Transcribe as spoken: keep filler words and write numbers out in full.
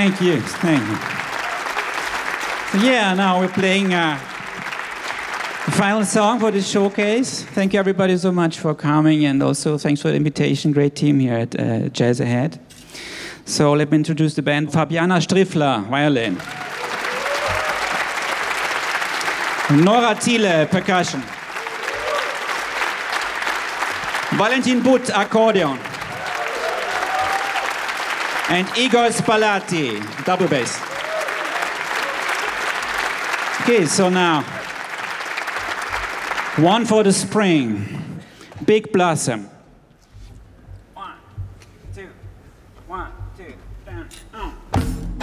Thank you, thank you. So yeah, now we're playing uh, the final song for this showcase. Thank you everybody so much for coming, and also thanks for the invitation. Great team here at uh, Jazz Ahead. So let me introduce the band. Fabiana Striffler, violin. Nora Thiele, percussion. Valentin Butt, accordion. And Igor Spalati, double bass. Okay, so now, One for the Spring, Big Blossom.